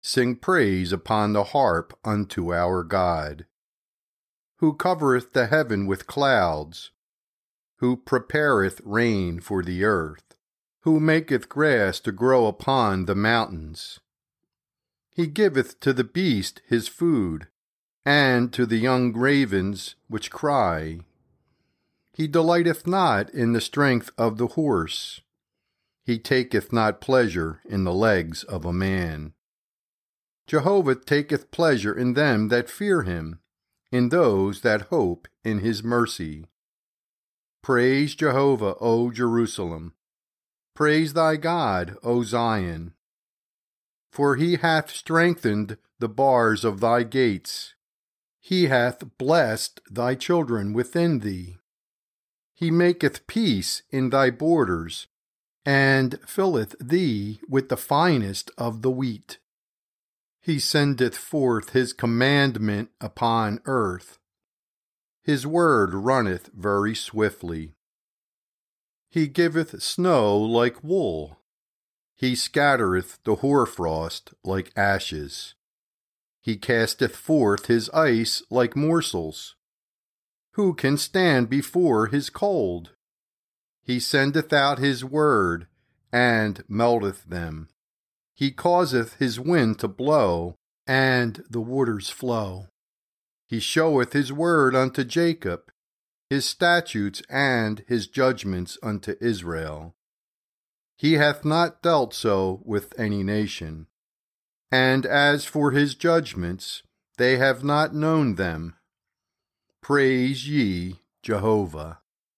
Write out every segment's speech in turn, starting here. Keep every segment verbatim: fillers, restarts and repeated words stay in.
Sing praise upon the harp unto our God, who covereth the heaven with clouds, who prepareth rain for the earth, who maketh grass to grow upon the mountains. He giveth to the beast his food, and to the young ravens which cry. He delighteth not in the strength of the horse. He taketh not pleasure in the legs of a man. Jehovah taketh pleasure in them that fear him, in those that hope in his mercy. Praise Jehovah, O Jerusalem. Praise thy God, O Zion. For he hath strengthened the bars of thy gates. He hath blessed thy children within thee. He maketh peace in thy borders, and filleth thee with the finest of the wheat. He sendeth forth his commandment upon earth. His word runneth very swiftly. He giveth snow like wool. He scattereth the hoarfrost like ashes. He casteth forth his ice like morsels. Who can stand before his cold? He sendeth out his word, and melteth them. He causeth his wind to blow, and the waters flow. He showeth his word unto Jacob, his statutes and his judgments unto Israel. He hath not dealt so with any nation. And as for his judgments, they have not known them. Praise ye Jehovah.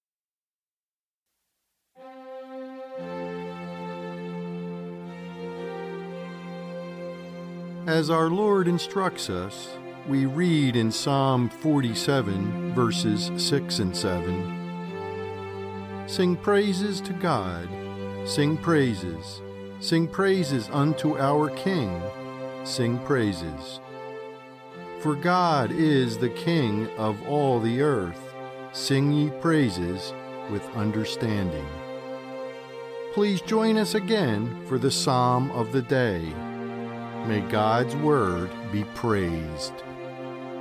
As our Lord instructs us, we read in Psalm forty-seven, verses six and seven, Sing praises to God, sing praises, sing praises unto our King, sing praises. For God is the King of all the earth, sing ye praises with understanding. Please join us again for the Psalm of the Day. May God's word be praised.